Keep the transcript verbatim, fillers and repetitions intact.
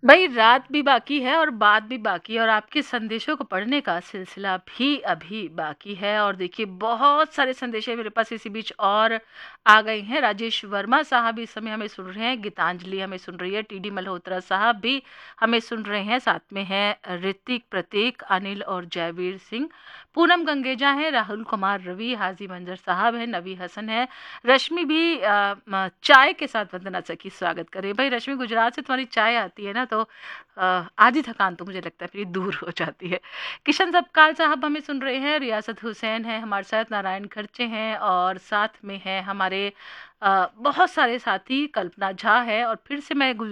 भाई रात भी बाकी है और बात भी बाकी है और आपके संदेशों को पढ़ने का सिलसिला भी अभी बाकी है। और देखिए बहुत सारे संदेश मेरे पास इसी बीच और आ गए हैं। राजेश वर्मा साहब इस समय हमें सुन रहे हैं, गीतांजलि हमें सुन रही है, टीडी मल्होत्रा साहब भी हमें सुन रहे हैं, साथ में है ऋतिक, प्रतीक, अनिल और जयवीर सिंह, पूनम गंगेजा है, राहुल कुमार रवि, हाजी मंजर साहब है, नवी हसन है, रश्मि भी अ, म, चाय के साथ वंदना सखी स्वागत करे। भाई रश्मि, गुजरात से तुम्हारी चाय आती है ना तो अ, आधी थकान तो मुझे लगता है फिर दूर हो जाती है। किशन सबकाल साहब हमें सुन रहे हैं, रियासत हुसैन है हमारे साथ, नारायण खर्चे हैं और साथ में है हमारे अ, बहुत सारे साथी, कल्पना झा है। और फिर से मैं